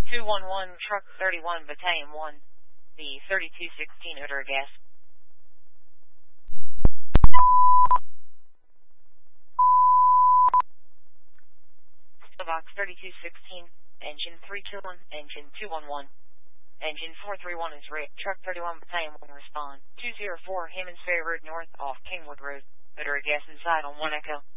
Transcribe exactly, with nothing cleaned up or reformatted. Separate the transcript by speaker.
Speaker 1: two one one, Truck thirty-one, Battalion one, the thirty-two sixteen odor gas. Box thirty-two sixteen, engine three two one, engine two one one. Engine four three one is red. Truck thirty-one, Battalion one, respond. two zero four, Hammond's Ferry Road North, off Kingwood Road. Odor gas inside on one Echo.